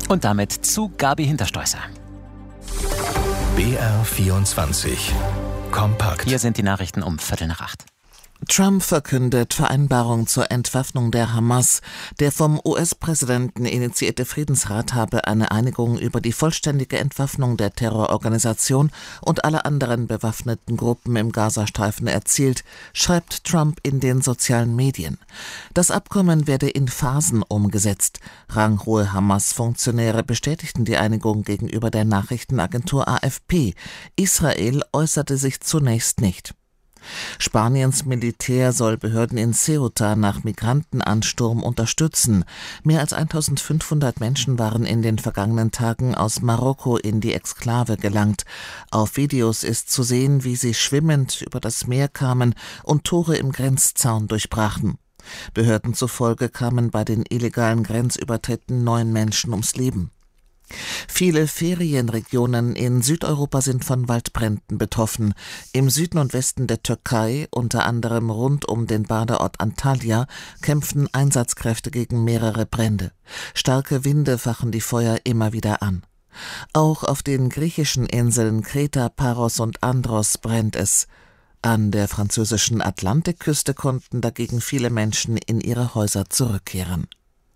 Und damit zu Gabi Hinterstoißer. BR24 Kompakt. Hier sind die Nachrichten um 7:45. Trump verkündet Vereinbarung zur Entwaffnung der Hamas. Der vom US-Präsidenten initiierte Friedensrat habe eine Einigung über die vollständige Entwaffnung der Terrororganisation und aller anderen bewaffneten Gruppen im Gazastreifen erzielt, schreibt Trump in den sozialen Medien. Das Abkommen werde in Phasen umgesetzt. Ranghohe Hamas-Funktionäre bestätigten die Einigung gegenüber der Nachrichtenagentur AFP. Israel äußerte sich zunächst nicht. Spaniens Militär soll Behörden in Ceuta nach Migrantenansturm unterstützen. Mehr als 1500 Menschen waren in den vergangenen Tagen aus Marokko in die Exklave gelangt. Auf Videos ist zu sehen, wie sie schwimmend über das Meer kamen und Tore im Grenzzaun durchbrachen. Behörden zufolge kamen bei den illegalen Grenzübertritten 9 Menschen ums Leben. Viele Ferienregionen in Südeuropa sind von Waldbränden betroffen. Im Süden und Westen der Türkei, unter anderem rund um den Badeort Antalya, kämpfen Einsatzkräfte gegen mehrere Brände. Starke Winde fachen die Feuer immer wieder an. Auch auf den griechischen Inseln Kreta, Paros und Andros brennt es. An der französischen Atlantikküste konnten dagegen viele Menschen in ihre Häuser zurückkehren.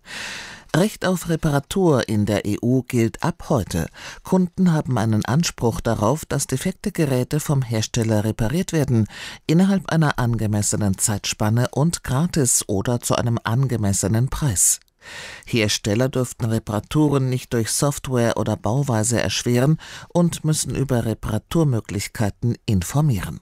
Recht auf Reparatur in der EU gilt ab heute. Kunden haben einen Anspruch darauf, dass defekte Geräte vom Hersteller repariert werden, innerhalb einer angemessenen Zeitspanne und gratis oder zu einem angemessenen Preis. Hersteller dürften Reparaturen nicht durch Software oder Bauweise erschweren und müssen über Reparaturmöglichkeiten informieren.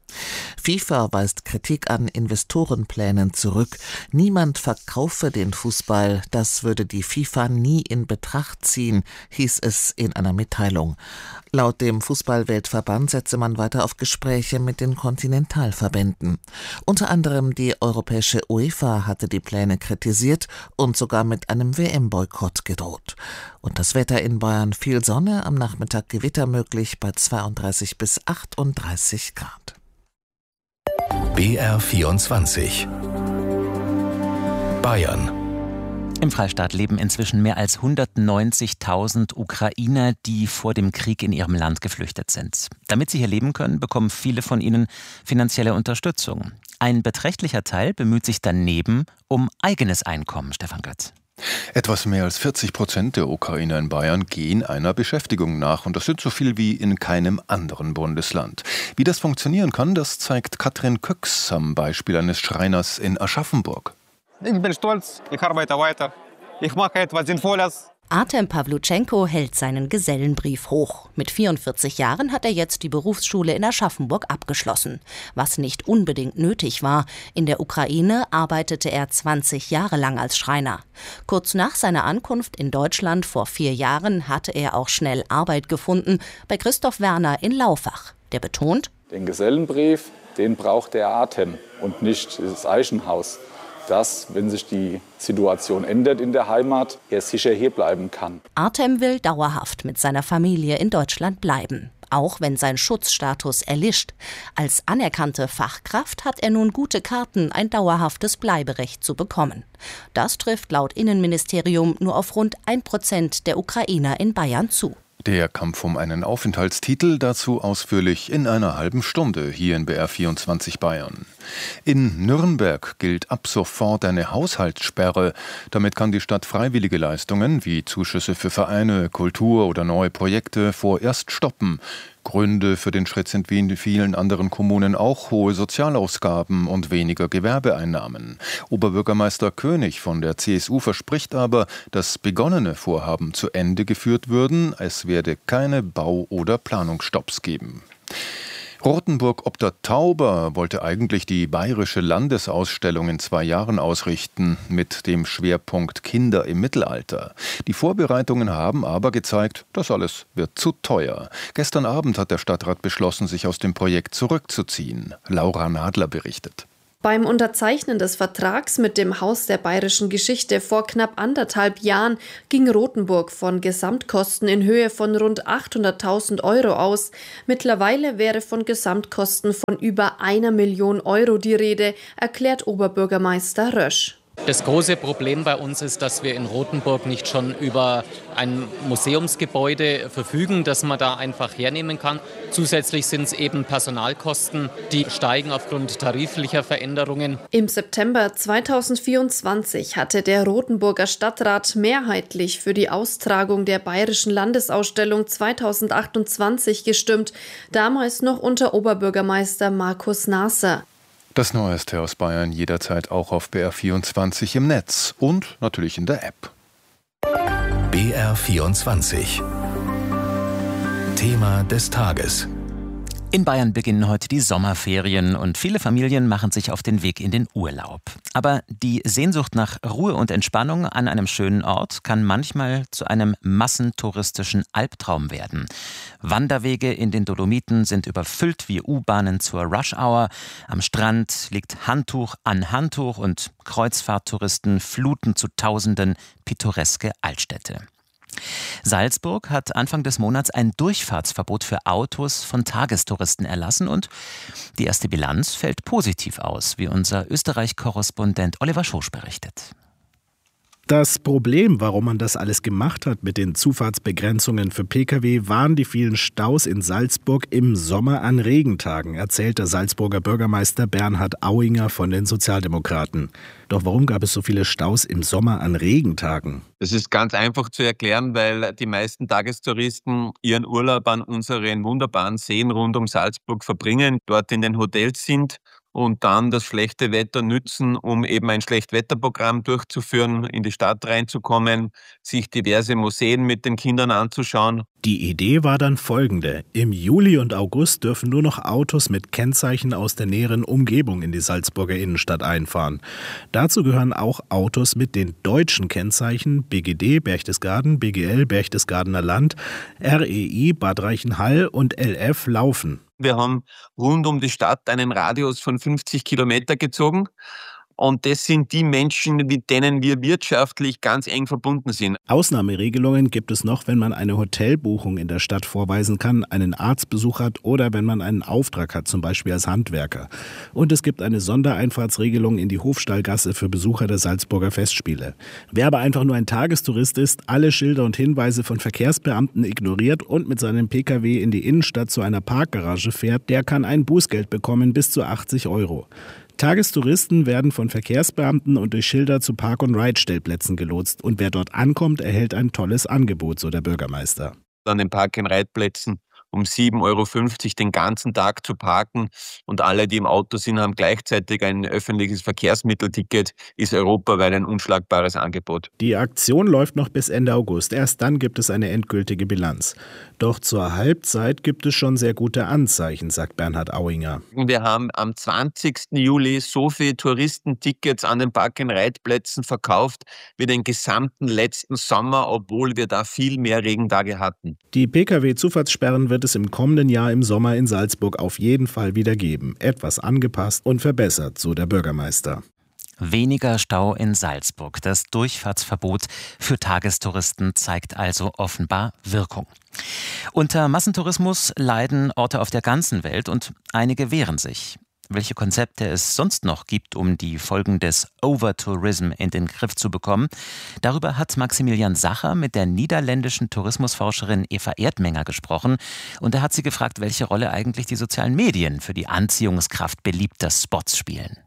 FIFA weist Kritik an Investorenplänen zurück. Niemand verkaufe den Fußball, das würde die FIFA nie in Betracht ziehen, hieß es in einer Mitteilung. Laut dem Fußballweltverband setze man weiter auf Gespräche mit den Kontinentalverbänden. Unter anderem die europäische UEFA hatte die Pläne kritisiert und sogar mit einem WM-Boykott gedroht. Und das Wetter in Bayern: viel Sonne, am Nachmittag Gewitter möglich bei 32 bis 38 Grad. BR24 Bayern. Im Freistaat leben inzwischen mehr als 190.000 Ukrainer, die vor dem Krieg in ihrem Land geflüchtet sind. Damit sie hier leben können, bekommen viele von ihnen finanzielle Unterstützung. Ein beträchtlicher Teil bemüht sich daneben um eigenes Einkommen, Stefan Götz. Etwas mehr als 40% der Ukrainer in Bayern gehen einer Beschäftigung nach. Und das sind so viel wie in keinem anderen Bundesland. Wie das funktionieren kann, das zeigt Katrin Köcks am Beispiel eines Schreiners in Aschaffenburg. Ich bin stolz, ich arbeite weiter, ich mache etwas Sinnvolles. Artem Pawlutschenko hält seinen Gesellenbrief hoch. Mit 44 Jahren hat er jetzt die Berufsschule in Aschaffenburg abgeschlossen. Was nicht unbedingt nötig war. In der Ukraine arbeitete er 20 Jahre lang als Schreiner. Kurz nach seiner Ankunft in Deutschland vor 4 Jahren hatte er auch schnell Arbeit gefunden bei Christoph Werner in Laufach. Der betont: Den Gesellenbrief, den braucht der Artem und nicht das Eichenhaus. Dass, wenn sich die Situation ändert in der Heimat, er sicher hier bleiben kann. Artem will dauerhaft mit seiner Familie in Deutschland bleiben, auch wenn sein Schutzstatus erlischt. Als anerkannte Fachkraft hat er nun gute Karten, ein dauerhaftes Bleiberecht zu bekommen. Das trifft laut Innenministerium nur auf rund 1% der Ukrainer in Bayern zu. Der Kampf um einen Aufenthaltstitel, dazu ausführlich in einer halben Stunde hier in BR24 Bayern. In Nürnberg gilt ab sofort eine Haushaltssperre. Damit kann die Stadt freiwillige Leistungen wie Zuschüsse für Vereine, Kultur oder neue Projekte vorerst stoppen. Gründe für den Schritt sind wie in vielen anderen Kommunen auch hohe Sozialausgaben und weniger Gewerbeeinnahmen. Oberbürgermeister König von der CSU verspricht aber, dass begonnene Vorhaben zu Ende geführt würden. Es werde keine Bau- oder Planungsstopps geben. Rothenburg ob der Tauber wollte eigentlich die bayerische Landesausstellung in 2 Jahren ausrichten mit dem Schwerpunkt Kinder im Mittelalter. Die Vorbereitungen haben aber gezeigt, das alles wird zu teuer. Gestern Abend hat der Stadtrat beschlossen, sich aus dem Projekt zurückzuziehen. Laura Nadler berichtet. Beim Unterzeichnen des Vertrags mit dem Haus der bayerischen Geschichte vor knapp 1,5 Jahren ging Rothenburg von Gesamtkosten in Höhe von rund 800.000 Euro aus. Mittlerweile wäre von Gesamtkosten von über 1 Million Euro die Rede, erklärt Oberbürgermeister Rösch. Das große Problem bei uns ist, dass wir in Rothenburg nicht schon über ein Museumsgebäude verfügen, das man da einfach hernehmen kann. Zusätzlich sind es eben Personalkosten, die steigen aufgrund tariflicher Veränderungen. Im September 2024 hatte der Rothenburger Stadtrat mehrheitlich für die Austragung der Bayerischen Landesausstellung 2028 gestimmt, damals noch unter Oberbürgermeister Markus Nasser. Das Neueste aus Bayern jederzeit auch auf BR24 im Netz und natürlich in der App. BR24 Thema des Tages. In Bayern beginnen heute die Sommerferien und viele Familien machen sich auf den Weg in den Urlaub. Aber die Sehnsucht nach Ruhe und Entspannung an einem schönen Ort kann manchmal zu einem massentouristischen Albtraum werden. Wanderwege in den Dolomiten sind überfüllt wie U-Bahnen zur Rush-Hour. Am Strand liegt Handtuch an Handtuch und Kreuzfahrttouristen fluten zu Tausenden pittoreske Altstädte. Salzburg hat Anfang des Monats ein Durchfahrtsverbot für Autos von Tagestouristen erlassen und die erste Bilanz fällt positiv aus, wie unser Österreich-Korrespondent Oliver Schosch berichtet. Das Problem, warum man das alles gemacht hat mit den Zufahrtsbegrenzungen für Pkw, waren die vielen Staus in Salzburg im Sommer an Regentagen, erzählt der Salzburger Bürgermeister Bernhard Auinger von den Sozialdemokraten. Doch warum gab es so viele Staus im Sommer an Regentagen? Das ist ganz einfach zu erklären, weil die meisten Tagestouristen ihren Urlaub an unseren wunderbaren Seen rund um Salzburg verbringen, dort in den Hotels sind und dann das schlechte Wetter nützen, um eben ein Schlechtwetterprogramm durchzuführen, in die Stadt reinzukommen, sich diverse Museen mit den Kindern anzuschauen. Die Idee war dann folgende. Im Juli und August dürfen nur noch Autos mit Kennzeichen aus der näheren Umgebung in die Salzburger Innenstadt einfahren. Dazu gehören auch Autos mit den deutschen Kennzeichen BGD Berchtesgaden, BGL Berchtesgadener Land, REI Bad Reichenhall und LF Laufen. Wir haben rund um die Stadt einen Radius von 50 Kilometer gezogen. Und das sind die Menschen, mit denen wir wirtschaftlich ganz eng verbunden sind. Ausnahmeregelungen gibt es noch, wenn man eine Hotelbuchung in der Stadt vorweisen kann, einen Arztbesuch hat oder wenn man einen Auftrag hat, zum Beispiel als Handwerker. Und es gibt eine Sondereinfahrtsregelung in die Hofstallgasse für Besucher der Salzburger Festspiele. Wer aber einfach nur ein Tagestourist ist, alle Schilder und Hinweise von Verkehrsbeamten ignoriert und mit seinem Pkw in die Innenstadt zu einer Parkgarage fährt, der kann ein Bußgeld bekommen bis zu 80 €. Tagestouristen werden von Verkehrsbeamten und durch Schilder zu Park- und Ride-Stellplätzen gelotst. Und wer dort ankommt, erhält ein tolles Angebot, so der Bürgermeister. An den Park-and-Ride-Plätzen um 7,50 € den ganzen Tag zu parken und alle, die im Auto sind, haben gleichzeitig ein öffentliches Verkehrsmittelticket, ist europaweit ein unschlagbares Angebot. Die Aktion läuft noch bis Ende August. Erst dann gibt es eine endgültige Bilanz. Doch zur Halbzeit gibt es schon sehr gute Anzeichen, sagt Bernhard Auinger. Wir haben am 20. Juli so viele Touristentickets an den Park-and-Ride-Plätzen verkauft wie den gesamten letzten Sommer, obwohl wir da viel mehr Regentage hatten. Die Pkw-Zufahrtssperren wird es im kommenden Jahr im Sommer in Salzburg auf jeden Fall wieder geben. Etwas angepasst und verbessert, so der Bürgermeister. Weniger Stau in Salzburg. Das Durchfahrtsverbot für Tagestouristen zeigt also offenbar Wirkung. Unter Massentourismus leiden Orte auf der ganzen Welt und einige wehren sich. Welche Konzepte es sonst noch gibt, um die Folgen des Overtourism in den Griff zu bekommen, darüber hat Maximilian Sacher mit der niederländischen Tourismusforscherin Eva Erdmenger gesprochen. Und er hat sie gefragt, welche Rolle eigentlich die sozialen Medien für die Anziehungskraft beliebter Spots spielen.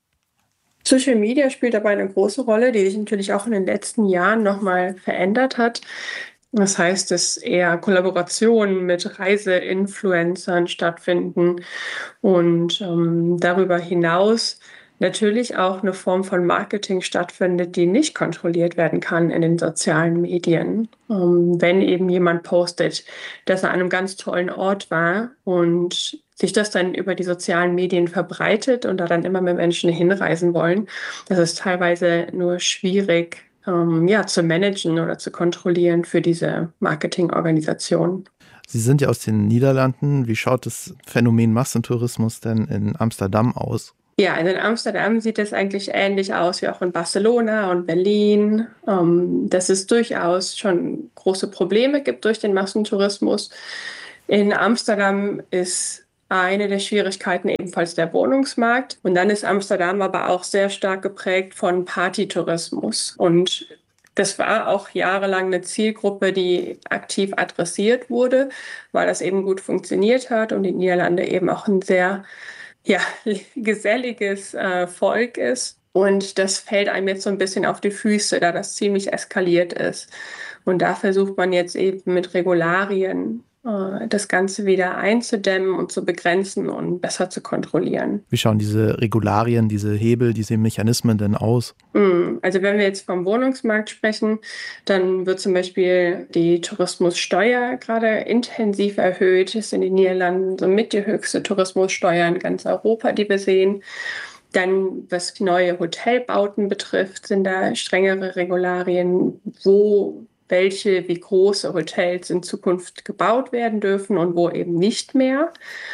Social Media spielt dabei eine große Rolle, die sich natürlich auch in den letzten Jahren nochmal verändert hat. Das heißt, dass eher Kollaborationen mit Reiseinfluencern stattfinden und darüber hinaus natürlich auch eine Form von Marketing stattfindet, die nicht kontrolliert werden kann in den sozialen Medien. Wenn eben jemand postet, dass er an einem ganz tollen Ort war und sich das dann über die sozialen Medien verbreitet und da dann immer mehr Menschen hinreisen wollen, das ist teilweise nur schwierig zu managen oder zu kontrollieren für diese Marketingorganisation. Sie sind ja aus den Niederlanden. Wie schaut das Phänomen Massentourismus denn in Amsterdam aus? Ja, also in Amsterdam sieht es eigentlich ähnlich aus wie auch in Barcelona und Berlin. Dass es durchaus schon große Probleme gibt durch den Massentourismus. In Amsterdam ist eine der Schwierigkeiten ebenfalls der Wohnungsmarkt. Und dann ist Amsterdam aber auch sehr stark geprägt von Partytourismus. Und das war auch jahrelang eine Zielgruppe, die aktiv adressiert wurde, weil das eben gut funktioniert hat und die Niederlande eben auch ein sehr geselliges Volk ist. Und das fällt einem jetzt so ein bisschen auf die Füße, da das ziemlich eskaliert ist. Und da versucht man jetzt eben mit Regularien das Ganze wieder einzudämmen und zu begrenzen und besser zu kontrollieren. Wie schauen diese Regularien, diese Hebel, diese Mechanismen denn aus? Also wenn wir jetzt vom Wohnungsmarkt sprechen, dann wird zum Beispiel die Tourismussteuer gerade intensiv erhöht. Es sind in den Niederlanden somit die höchste Tourismussteuer in ganz Europa, die wir sehen. Dann, was die neue Hotelbauten betrifft, sind da strengere Regularien, wie große Hotels in Zukunft gebaut werden dürfen und wo eben nicht mehr.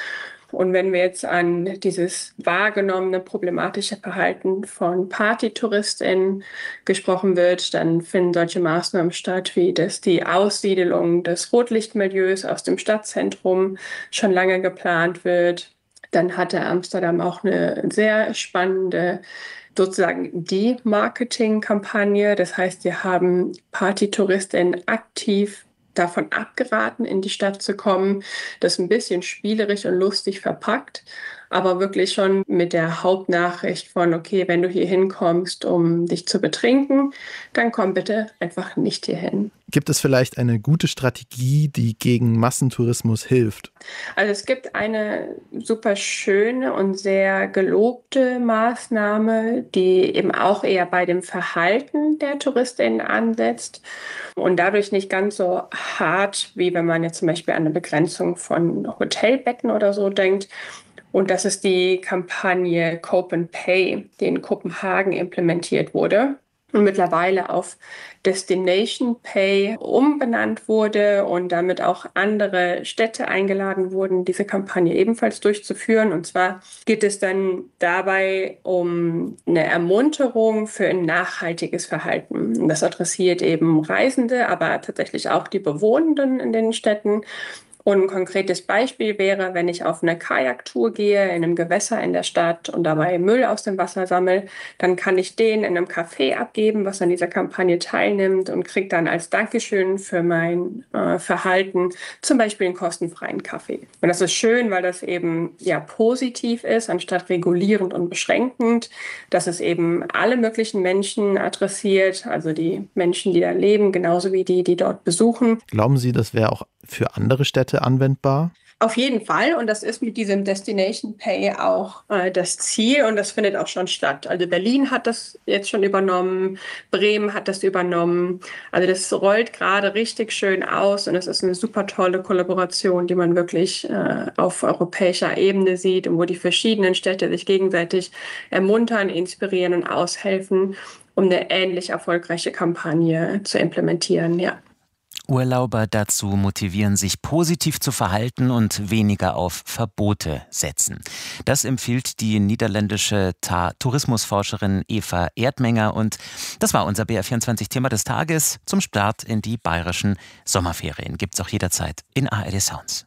Und wenn wir jetzt an dieses wahrgenommene problematische Verhalten von PartytouristInnen gesprochen wird, dann finden solche Maßnahmen statt, wie dass die Aussiedelung des Rotlichtmilieus aus dem Stadtzentrum schon lange geplant wird. Dann hatte Amsterdam auch eine sehr spannende sozusagen Demarketing-Kampagne. Das heißt, sie haben PartytouristInnen aktiv davon abgeraten, in die Stadt zu kommen. Das ein bisschen spielerisch und lustig verpackt, aber wirklich schon mit der Hauptnachricht von, okay, wenn du hier hinkommst, um dich zu betrinken, dann komm bitte einfach nicht hierhin. Gibt es vielleicht eine gute Strategie, die gegen Massentourismus hilft? Also es gibt eine super schöne und sehr gelobte Maßnahme, die eben auch eher bei dem Verhalten der TouristInnen ansetzt und dadurch nicht ganz so hart, wie wenn man jetzt zum Beispiel an eine Begrenzung von Hotelbetten oder so denkt. Und das ist die Kampagne Cope and Pay, die in Kopenhagen implementiert wurde und mittlerweile auf Destination Pay umbenannt wurde und damit auch andere Städte eingeladen wurden, diese Kampagne ebenfalls durchzuführen. Und zwar geht es dann dabei um eine Ermunterung für ein nachhaltiges Verhalten. Und das adressiert eben Reisende, aber tatsächlich auch die Bewohnenden in den Städten. Und ein konkretes Beispiel wäre, wenn ich auf eine Kajaktour gehe in einem Gewässer in der Stadt und dabei Müll aus dem Wasser sammle, dann kann ich den in einem Café abgeben, was an dieser Kampagne teilnimmt und kriege dann als Dankeschön für mein Verhalten zum Beispiel einen kostenfreien Kaffee. Und das ist schön, weil das eben positiv ist, anstatt regulierend und beschränkend, dass es eben alle möglichen Menschen adressiert, also die Menschen, die da leben, genauso wie die dort besuchen. Glauben Sie, das wäre auch für andere Städte anwendbar? Auf jeden Fall. Und das ist mit diesem Destination Pay auch das Ziel. Und das findet auch schon statt. Also Berlin hat das jetzt schon übernommen. Bremen hat das übernommen. Also das rollt gerade richtig schön aus. Und es ist eine super tolle Kollaboration, die man wirklich auf europäischer Ebene sieht und wo die verschiedenen Städte sich gegenseitig ermuntern, inspirieren und aushelfen, um eine ähnlich erfolgreiche Kampagne zu implementieren. Ja. Urlauber dazu motivieren, sich positiv zu verhalten und weniger auf Verbote setzen. Das empfiehlt die niederländische Tourismusforscherin Eva Erdmenger. Und das war unser BR24-Thema des Tages zum Start in die bayerischen Sommerferien. Gibt's auch jederzeit in ARD Sounds.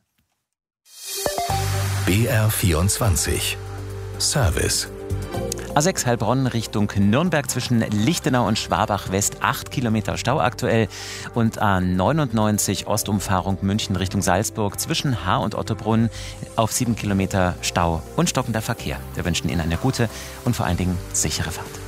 BR24 Service. A6 Heilbronn Richtung Nürnberg zwischen Lichtenau und Schwabach West 8 Kilometer Stau aktuell und A99 Ostumfahrung München Richtung Salzburg zwischen Haar und Ottobrunn auf 7 Kilometer Stau und stockender Verkehr. Wir wünschen Ihnen eine gute und vor allen Dingen sichere Fahrt.